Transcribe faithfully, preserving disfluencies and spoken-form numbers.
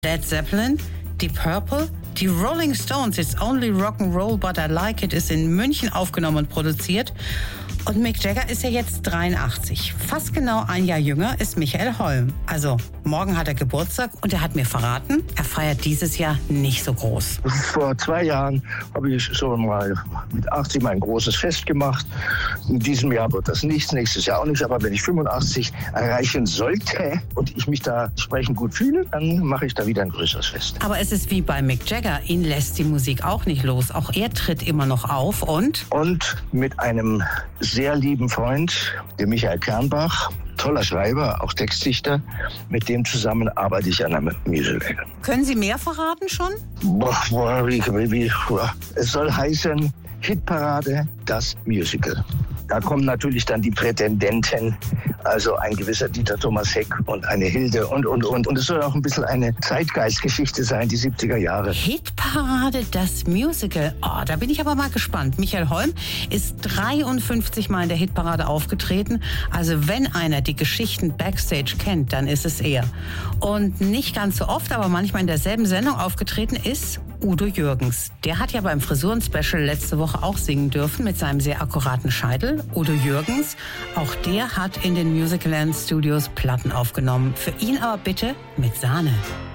Led Zeppelin, Deep Purple, die Rolling Stones, It's Only Rock'n'Roll But I Like It, ist in München aufgenommen und produziert. Und Mick Jagger ist ja jetzt dreiundachtzig. Fast genau ein Jahr jünger ist Michael Holm. Also, morgen hat er Geburtstag und er hat mir verraten, er feiert dieses Jahr nicht so groß. Vor zwei Jahren habe ich schon mal mit achtzig mal ein großes Fest gemacht. In diesem Jahr wird das nichts, nächstes Jahr auch nichts. Aber wenn ich fünfundachtzig erreichen sollte und ich mich da entsprechend gut fühle, dann mache ich da wieder ein größeres Fest. Aber es ist wie bei Mick Jagger, ihn lässt die Musik auch nicht los. Auch er tritt immer noch auf und... Und mit einem sehr lieben Freund, dem Michael Kernbach, toller Schreiber, auch Textdichter, mit dem zusammen arbeite ich an einem Musical. Können Sie mehr verraten schon? Boah, boah, wie, wie, boah. Es soll heißen Hitparade, das Musical. Da kommen natürlich dann die Prätendenten, also ein gewisser Dieter Thomas Heck und eine Hilde und, und, und. Und es soll auch ein bisschen eine Zeitgeistgeschichte sein, die siebziger Jahre. Hitparade, das Musical. Oh, da bin ich aber mal gespannt. Michael Holm ist dreiundfünfzig Mal in der Hitparade aufgetreten. Also wenn einer die Geschichten Backstage kennt, dann ist es er. Und nicht ganz so oft, aber manchmal in derselben Sendung aufgetreten ist Udo Jürgens. Der hat ja beim Frisuren-Special letzte Woche auch singen dürfen mit seinem sehr akkuraten Scheitel. Udo Jürgens, auch der hat in den Musicalland Studios Platten aufgenommen. Für ihn aber bitte mit Sahne.